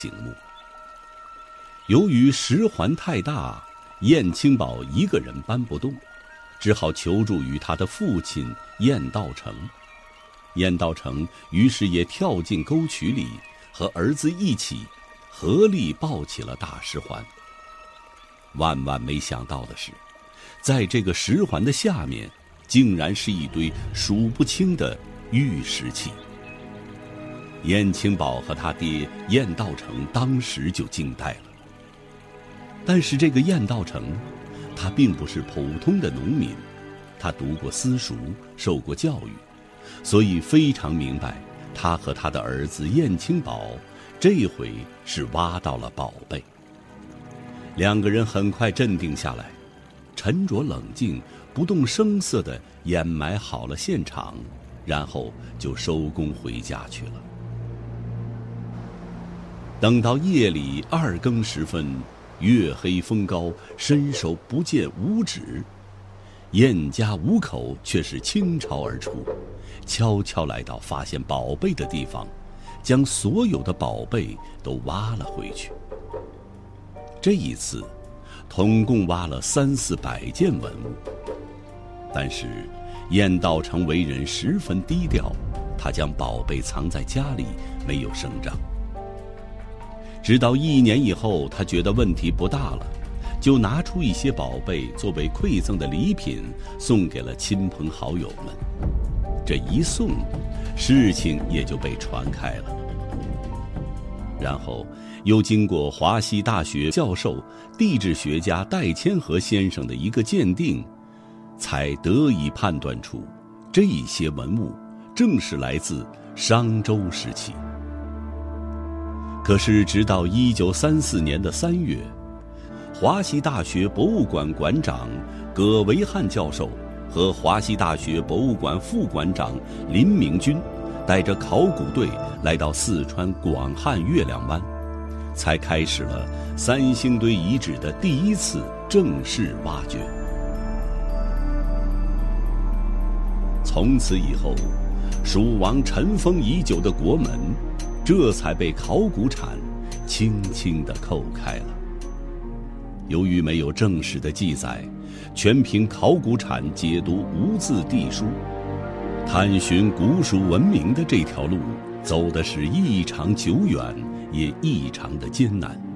醒目。由于石环太大，燕青宝一个人搬不动，只好求助于他的父亲燕道成。燕道成于是也跳进沟渠里，和儿子一起合力抱起了大石环。万万没想到的是，在这个石环的下面，竟然是一堆数不清的玉石器。燕青宝和他爹燕道成当时就惊呆了。但是这个燕道成，他并不是普通的农民，他读过私塾，受过教育，所以非常明白，他和他的儿子燕青宝这回是挖到了宝贝。两个人很快镇定下来，沉着冷静，不动声色地掩埋好了现场，然后就收工回家去了。等到夜里2更时分，月黑风高，伸手不见五指，燕家五口却是倾巢而出，悄悄来到发现宝贝的地方，将所有的宝贝都挖了回去。这一次统共挖了300-400件文物。但是燕道成为人十分低调，他将宝贝藏在家里，没有声张。直到1年以后，他觉得问题不大了，就拿出一些宝贝作为馈赠的礼品，送给了亲朋好友们。这一送，事情也就被传开了。然后又经过华西大学教授、地质学家戴千和先生的一个鉴定，才得以判断出这些文物正是来自商周时期。可是直到1934年的3月，华西大学博物馆馆长葛维汉教授和华西大学博物馆副馆长林明军带着考古队来到四川广汉月亮湾，才开始了三星堆遗址的第一次正式挖掘。从此以后，蜀王尘封已久的国门这才被考古产轻轻地叩开了。由于没有正史的记载，全凭考古产解读无字地书，探寻古蜀文明的这条路走的是异常久远，也异常的艰难。